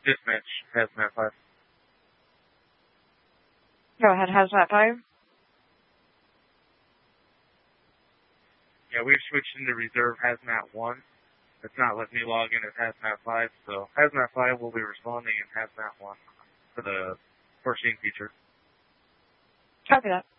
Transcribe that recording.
Dispatch, Hazmat 5. Go ahead, Hazmat 5. Yeah, we've switched into reserve Hazmat 1. It's not letting me log in as Hazmat 5, so Hazmat 5 will be responding in Hazmat 1 for the foreseen feature. Copy that.